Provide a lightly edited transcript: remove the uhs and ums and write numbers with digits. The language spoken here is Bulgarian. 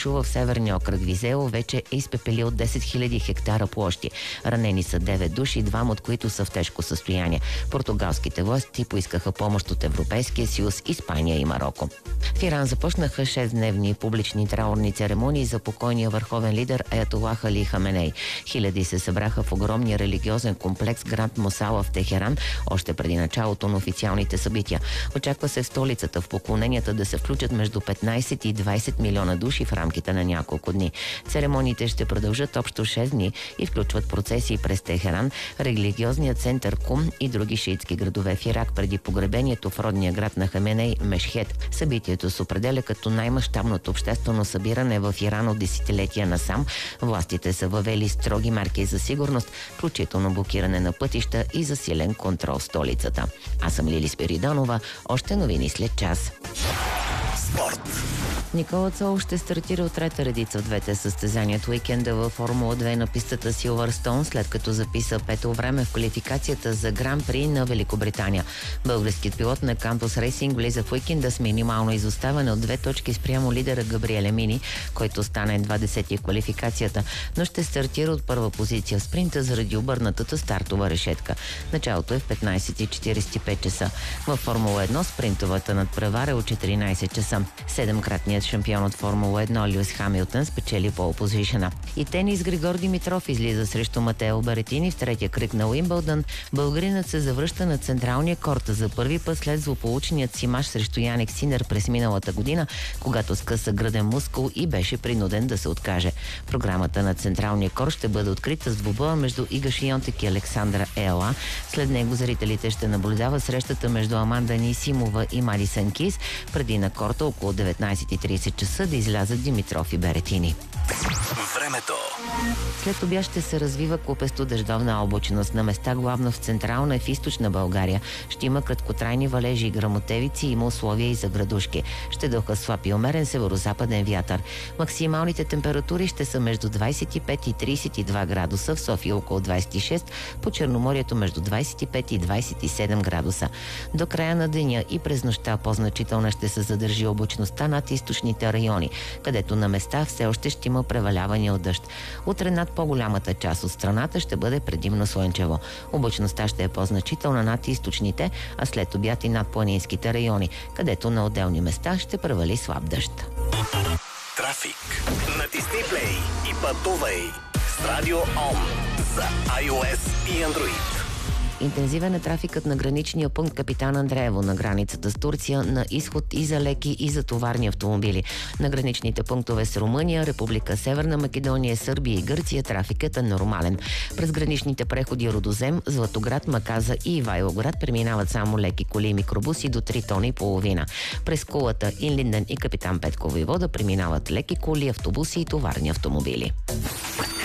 бушува в северния окръг Визео, вече е изпепелил 10 000 хектара площи. Ранени са 9 души, 2 от които са в тежко състояние. Португалските власти поискаха помощ от Европейския съюз, Испания и Мароко. В Иран започнаха 6-дневни публични траурни церемонии за покойния върховен лидер Аятолах Али Хаменей. Хиляди се събраха в огромния религиозен комплекс Гранд Мосала в Техеран още преди началото на официалните събития. Очаква се в столицата в поклоненията да се включат между 15 и 20 милиона души в рамките на няколко дни. Церемониите ще продължат общо 6 дни и включват процесии през Техеран, религиозния център Кум и други шиитски градове в Ирак преди погребението в родния град на Хаменей Мешхед. Събитието се определя като най-мащабното обществено събиране в Иран от десетилетия насам. Властите са въвели строги мерки за сигурност, включително блокиране на пътища и засилен контрол в столицата. Аз съм Лили Спиридонова. Още новини след час. Спорт. Никола Цол ще стартира от трета редица в двете състезания от уикенда във Формула 2 на пистата Силвърстоун, след като записа пето време в квалификацията за Гран При на Великобритания. Българският пилот на Campus Racing влиза в уикенда с минимално изоставане от 2 точки спрямо лидера Габриеле Мини, който стане 20-ти в квалификацията, но ще стартира от първа позиция в спринта заради обърнатата стартова решетка. Началото е в 15:45 часа. Във Формула 1 спринтовата надпревара е от 14 часа. 7-кратният шампион от Формула 1 Люис Хамилтън спечели пол позишъна. И тенис Григор Димитров излиза срещу Матео Беретини в третия кръг на Уимбълдън. Българинът се завръща на централния корт за първи път след злополучният си мач срещу Яник Синер през миналата година, когато скъса гръден мускул и беше принуден да се откаже. Програмата на централния корт ще бъде открита с двубоя между Ига Шийонтек и Александра Ела. След него зрителите ще наблюдават срещата между Аманда Нисимова и Мадисън Кис, преди на корта около 19:30 часа да излязат Димитров и Беретини. Времето. След обяд ще се развива купесто дъждовна облачност. На места главно в централна и в източна България ще има краткотрайни валежи и гръмотевици, има условия и за градушки. Ще духа слаб и умерен северозападен вятър. Максималните температури ще са между 25 и 32 градуса, в София около 26, по Черноморието между 25 и 27 градуса. До края на деня и през нощта по-значителна ще се задържи облачността над източните райони, където на места все още ще има преваляване от дъжд. Утре над по-голямата част от страната ще бъде предимно слънчево. Облачността ще е по-значителна над източните, а след обяд и над планинските райони, където на отделни места ще превали слаб дъжд. Трафик. Натисни плей и пътувай с Радио ОМ за iOS и Android. Интензивен е трафикът на граничния пункт Капитан Андреево на границата с Турция на изход и за леки и за товарни автомобили. На граничните пунктове с Румъния, Република Северна Македония, Сърбия и Гърция трафикът е нормален. През граничните преходи Рудозем, Златоград, Маказа и Ивайловград преминават само леки коли и микробуси до 3 тона и половина. През Кулата, Инлинден и Капитан Петко Войвода преминават леки коли, автобуси и товарни автомобили.